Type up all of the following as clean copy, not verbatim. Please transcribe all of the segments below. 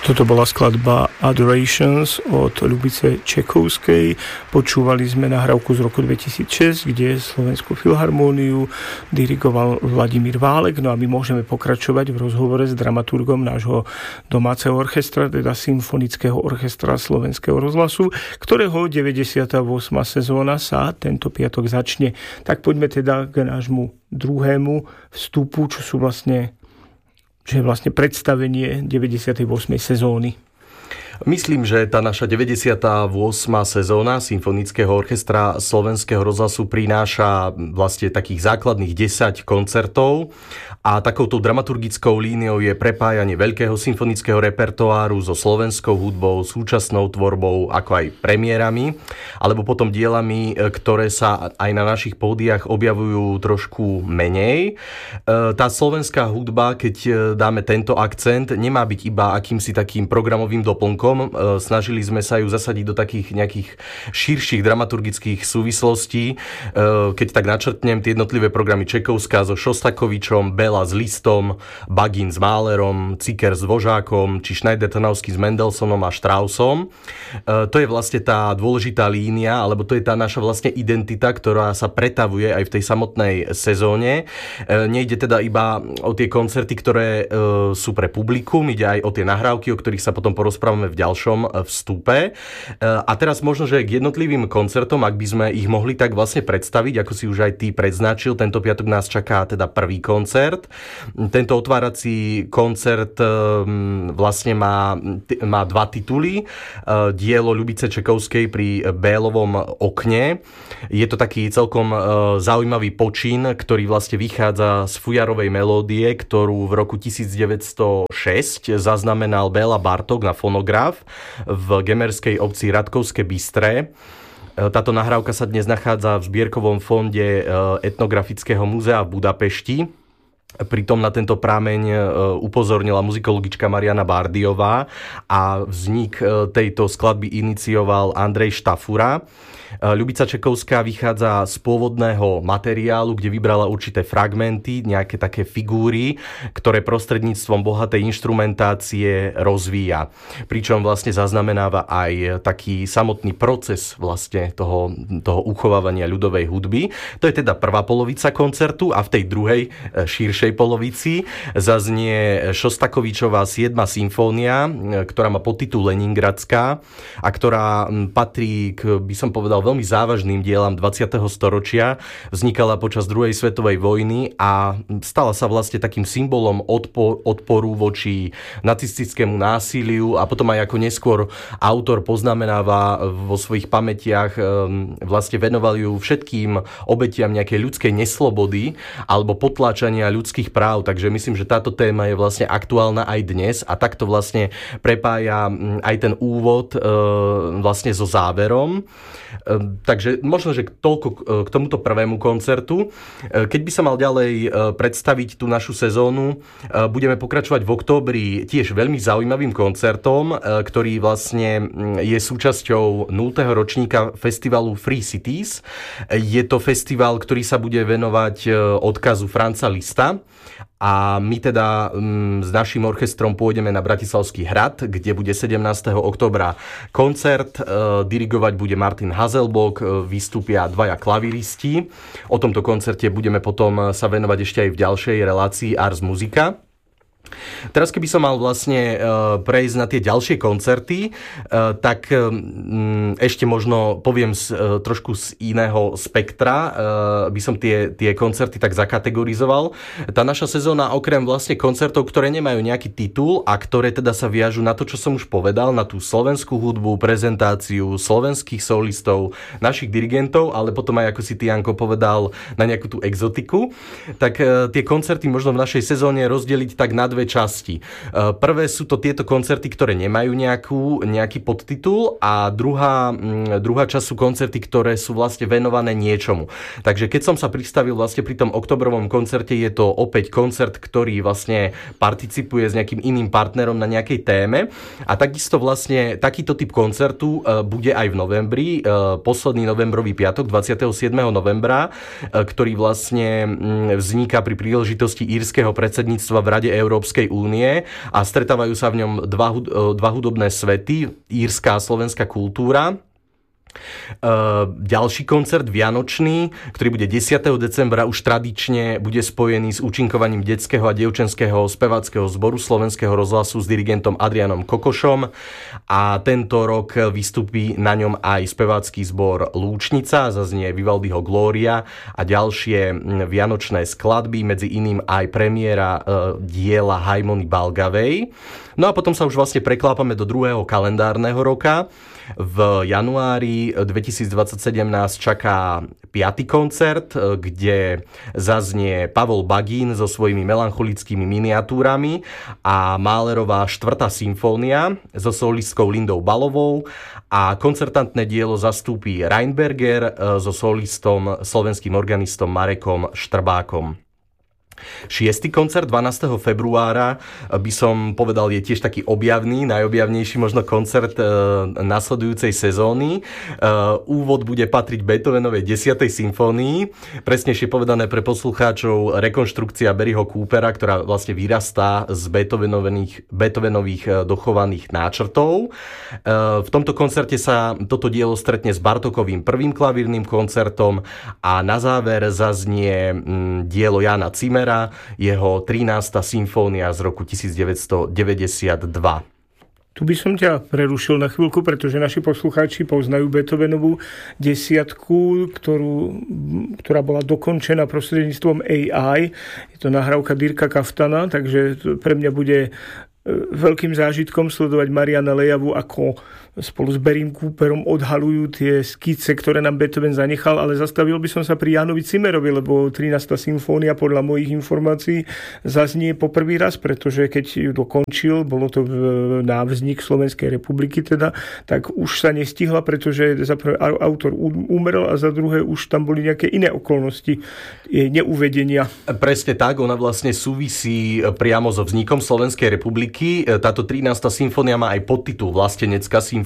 Toto bola skladba Adorations od Ľubice Čekovskej. Počúvali sme nahrávku z roku 2006, kde Slovenskú filharmóniu dirigoval Vladimír Válek. No a my môžeme pokračovať v rozhovore s dramaturgom nášho domáceho orchestra, teda Symfonického orchestra Slovenského rozhlasu, ktorého 98. sezóna sa tento piatok začne. Tak poďme teda k nášmu druhému vstupu, čo je vlastne predstavenie 98. sezóny. Myslím, že tá naša 98. sezóna Symfonického orchestra Slovenského rozhlasu prináša vlastne takých základných 10 koncertov a takouto dramaturgickou líniou je prepájanie veľkého symfonického repertoáru so slovenskou hudbou, súčasnou tvorbou, ako aj premiérami, alebo potom dielami, ktoré sa aj na našich pódiach objavujú trošku menej. Tá slovenská hudba, keď dáme tento akcent, nemá byť iba akýmsi takým programovým doplnkom. Snažili sme sa ju zasadiť do takých nejakých širších dramaturgických súvislostí. Keď tak načrtnem tie jednotlivé programy Čekovská so Šostakovičom, Bela s Listom, Bagin s Mahlerom, Ciker s Dvořákom, či Schneider-Trnavský s Mendelsonom a Straussom. To je vlastne tá dôležitá línia, alebo to je tá naša vlastne identita, ktorá sa pretavuje aj v tej samotnej sezóne. Nejde teda iba o tie koncerty, ktoré sú pre publikum, ide aj o tie nahrávky, o ktorých sa potom porozprávame v ďalšom vstupe. A teraz možno, že k jednotlivým koncertom, ak by sme ich mohli tak vlastne predstaviť, ako si už aj ty predznačil, tento piatok nás čaká teda prvý koncert. Tento otvárací koncert vlastne má dva tituly. Dielo Ľubice Čekovskej pri Bélovom okne. Je to taký celkom zaujímavý počin, ktorý vlastne vychádza z Fujarovej melódie, ktorú v roku 1906 zaznamenal Béla Bartók na fonograf v gemerskej obci Ratkovské Bystré. Táto nahrávka sa dnes nachádza v zbierkovom fonde Etnografického múzea v Budapešti. Pritom na tento prameň upozornila muzikologička Mariana Bardiová a vznik tejto skladby inicioval Andrej Štafura. Ľubica Čekovská vychádza z pôvodného materiálu, kde vybrala určité fragmenty, nejaké také figúry, ktoré prostredníctvom bohatej inštrumentácie rozvíja. Pričom vlastne zaznamenáva aj taký samotný proces vlastne toho uchovávania ľudovej hudby. To je teda prvá polovica koncertu a v tej druhej, širšej polovici zaznie Šostakovičová 7. symfónia, ktorá má podtitul Leningradská a ktorá patrí k, by som povedal, veľmi závažným dielam 20. storočia. Vznikala počas druhej svetovej vojny a stala sa vlastne takým symbolom odporu voči nacistickému násiliu a potom aj ako neskôr autor poznamenáva vo svojich pamätiach, vlastne venoval ju všetkým obetiam nejakej ľudskej neslobody alebo potláčania ľudských práv. Takže myslím, že táto téma je vlastne aktuálna aj dnes a takto vlastne prepája aj ten úvod vlastne so záverom. Takže možno, že toľko k tomuto prvému koncertu. Keď by sa mal ďalej predstaviť tú našu sezónu, budeme pokračovať v októbri tiež veľmi zaujímavým koncertom, ktorý vlastne je súčasťou 0. ročníka festivalu Free Cities. Je to festival, ktorý sa bude venovať odkazu Franza Lista. A my teda s naším orchestrom pôjdeme na Bratislavský hrad, kde bude 17. októbra koncert. Dirigovať bude Martin Hazelbok, vystúpia dvaja klaviristi. O tomto koncerte budeme potom sa venovať ešte aj v ďalšej relácii Ars Musica. Teraz keby som mal vlastne prejsť na tie ďalšie koncerty, tak ešte možno poviem trošku z iného spektra, by som tie koncerty tak zakategorizoval. Tá naša sezóna okrem vlastne koncertov, ktoré nemajú nejaký titul a ktoré teda sa viažú na to, čo som už povedal, na tú slovenskú hudbu, prezentáciu slovenských solistov, našich dirigentov, ale potom aj, ako si ty, Janko, povedal, na nejakú tú exotiku, tak tie koncerty možno v našej sezóne rozdeliť tak na dve časti. Prvé sú to tieto koncerty, ktoré nemajú nejaký podtitul a druhá časť sú koncerty, ktoré sú vlastne venované niečomu. Takže keď som sa pristavil vlastne pri tom oktobrovom koncerte, je to opäť koncert, ktorý vlastne participuje s nejakým iným partnerom na nejakej téme a takisto vlastne takýto typ koncertu bude aj v novembri, posledný novembrový piatok, 27. novembra, ktorý vlastne vzniká pri príležitosti írskeho predsedníctva v Rade Európskej Európskej únie a stretávajú sa v ňom dva hudobné svety, írska a slovenská kultúra. Ďalší koncert vianočný, ktorý bude 10. decembra, už tradične bude spojený s účinkovaním detského a dievčenského speváckeho zboru Slovenského rozhlasu s dirigentom Adrianom Kokošom a tento rok vystupí na ňom aj spevácky zbor Lúčnica, zaznie Vivaldiho Glória a ďalšie vianočné skladby, medzi iným aj premiéra diela Hajmony Balgavej. No a potom sa už vlastne preklápame do druhého kalendárneho roka. V januári 2027 nás čaká 5. koncert, kde zaznie Pavol Bagín so svojimi melancholickými miniatúrami a Mahlerová 4. symfónia so solistkou Lindou Balovou a koncertantné dielo zastúpi Reinberger so solistom, slovenským organistom Marekom Štrbákom. 6. koncert 12. februára by som povedal je tiež taký objavný, najobjavnejší možno koncert nasledujúcej sezóny. Úvod bude patriť Beethovenovej 10. symfónii, presnejšie povedané pre poslucháčov rekonštrukcia Barryho Coopera, ktorá vlastne vyrastá z Beethovenových dochovaných náčrtov. V tomto koncerte sa toto dielo stretne s Bartókovým 1. klavírnym koncertom a na záver zaznie dielo Jána Zimmera, jeho 13. symfónia z roku 1992. Tu by som ťa prerušil na chvíľku, pretože naši poslucháči poznajú Beethovenovú 10, ktorá bola dokončená prostredníctvom AI. Je to nahrávka Dirka Kaftana, takže pre mňa bude veľkým zážitkom sledovať Mariana Lejavu, ako spolu s Barrym Cooperom odhalujú tie skice, ktoré nám Beethoven zanechal, ale zastavil by som sa pri Jánovi Zimmerovi, lebo 13. symfónia podľa mojich informácií zaznie po prvý raz, pretože keď ju dokončil, bolo to na vznik Slovenskej republiky teda, tak už sa nestihla, pretože za prvé autor umrel a za druhé už tam boli nejaké iné okolnosti jej neuvedenia. Presne tak, ona vlastne súvisí priamo so vznikom Slovenskej republiky. Táto 13. symfónia má aj podtitul Vlastenecká symfónia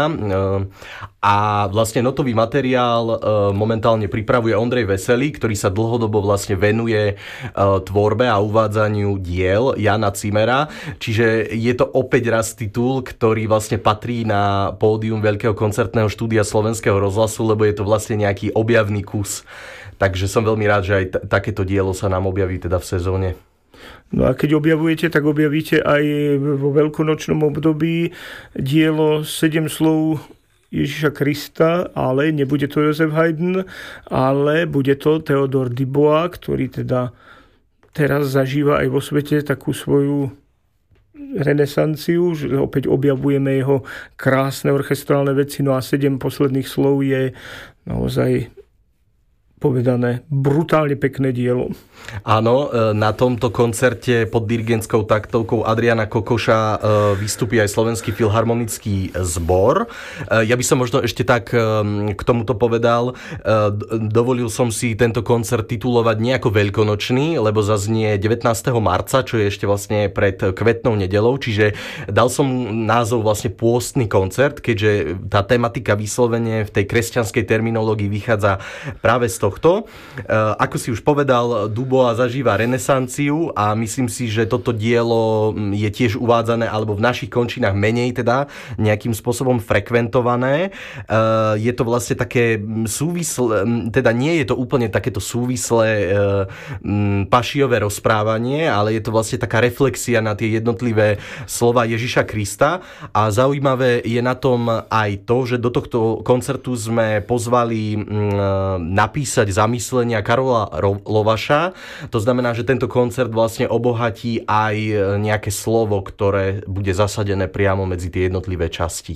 a vlastne notový materiál momentálne pripravuje Ondrej Veselý, ktorý sa dlhodobo vlastne venuje tvorbe a uvádzaniu diel Jána Zimmera, čiže je to opäť raz titul, ktorý vlastne patrí na pódium Veľkého koncertného štúdia Slovenského rozhlasu, lebo je to vlastne nejaký objavný kus. Takže som veľmi rád, že aj takéto dielo sa nám objaví teda v sezóne. No a keď objavujete, tak objavíte aj vo veľkonočnom období dielo 7 slov Ježiša Krista, ale nebude to Joseph Haydn, ale bude to Theodor Dubois, ktorý teda teraz zažíva aj vo svete takú svoju renesanciu, že opäť objavujeme jeho krásne orchestrálne veci, no a 7 posledných slov je naozaj povedané brutálne pekné dielo. Áno, na tomto koncerte pod dirigentskou taktovkou Adriana Kokoša vystupí aj Slovenský filharmonický zbor. Ja by som možno ešte tak k tomuto povedal. Dovolil som si tento koncert titulovať nejako veľkonočný, lebo zaznie 19. marca, čo je ešte vlastne pred kvetnou nedeľou, čiže dal som názov vlastne pôstny koncert, keďže tá tematika vyslovene v tej kresťanskej terminológii vychádza práve z tohto. Ako si už povedal, Dubois zažíva renesanciu a myslím si, že toto dielo je tiež uvádzané, alebo v našich končinách menej teda nejakým spôsobom frekventované. Je to vlastne také súvislé, teda nie je to úplne takéto súvislé pašiové rozprávanie, ale je to vlastne taká reflexia na tie jednotlivé slova Ježiša Krista a zaujímavé je na tom aj to, že do tohto koncertu sme pozvali napísať zamyslenia Karola Lovaša. To znamená, že tento koncert vlastne obohatí aj nejaké slovo, ktoré bude zasadené priamo medzi tie jednotlivé časti.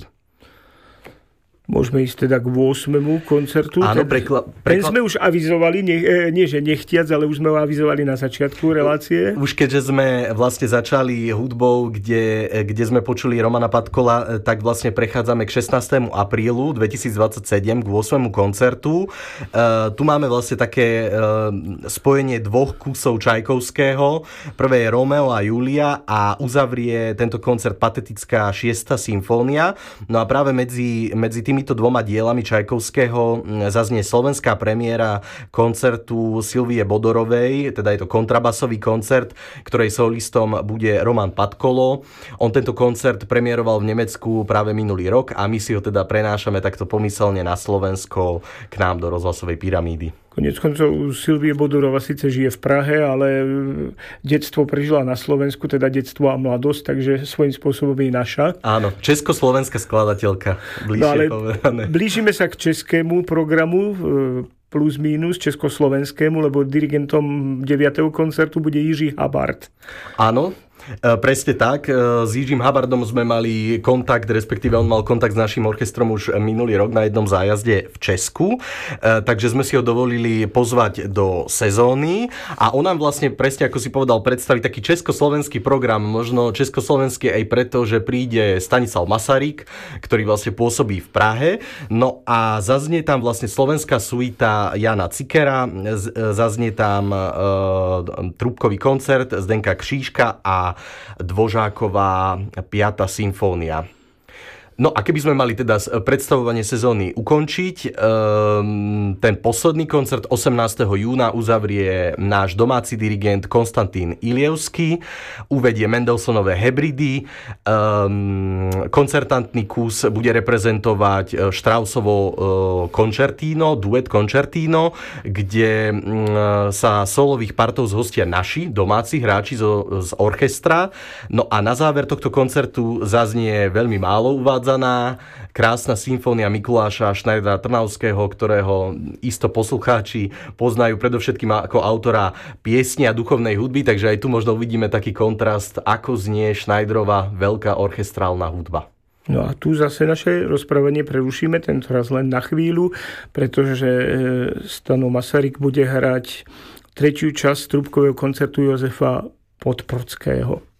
Môžeme ísť teda k 8. koncertu. Áno, ten sme už avizovali, nie že nechtiac, ale už sme ho avizovali na začiatku relácie. Už keďže sme vlastne začali hudbou, kde sme počuli Romana Padkola, tak vlastne prechádzame k 16. aprílu 2027, k 8. koncertu. Tu máme vlastne také spojenie dvoch kusov Čajkovského. Prvé je Romeo a Julia a uzavrie tento koncert patetická 6. symfónia. No a práve medzi tými týmito dvoma dielami Čajkovského zaznie slovenská premiéra koncertu Silvie Bodorovej, teda je to kontrabasový koncert, ktorej solistom bude Roman Padkolo. On tento koncert premiéroval v Nemecku práve minulý rok a my si ho teda prenášame takto pomyselne na Slovensko k nám do rozhlasovej pyramídy. Koniec koncov Silvie Bodorova síce žije v Prahe, ale detstvo prežila na Slovensku, teda detstvo a mladosť, takže svojím spôsobom je naša. Áno, československá skladateľka, bližšie povedané. Blížime sa k českému programu, plus mínus československému, lebo dirigentom 9. koncertu bude Jiří Habart. Áno. Presne tak. S Jiřím Habardom sme mali kontakt, respektíve on mal kontakt s našim orchestrom už minulý rok na jednom zájazde v Česku. Takže sme si ho dovolili pozvať do sezóny a on nám vlastne presne, ako si povedal, predstaví taký československý program, možno československý aj preto, že príde Stanislav Masaryk, ktorý vlastne pôsobí v Prahe. No a zaznie tam vlastne slovenská suita Jana Cikera, zaznie tam trúbkový koncert Zdenka Křížka a Dvořáková 5. symfónia. No a keby sme mali teda predstavovanie sezóny ukončiť, ten posledný koncert 18. júna uzavrie náš domáci dirigent Konstantín Ilievský, uvedie Mendelssohnové Hebridy, koncertantný kus bude reprezentovať Straussovo koncertíno, duet koncertíno, kde sa solových partov zhostia naši domáci hráči z orchestra. No a na záver tohto koncertu zaznie veľmi málo krásna symfónia Mikuláša Schneidera Trnavského, ktorého isto poslucháči poznajú predovšetkým ako autora piesni a duchovnej hudby, takže aj tu možno uvidíme taký kontrast, ako znie Schneiderova veľká orchestrálna hudba. No a tu zase naše rozprávanie prerušíme, tentoraz len na chvíľu, pretože Stano Masaryk bude hrať tretiu časť trúbkového koncertu Jozefa Podporského.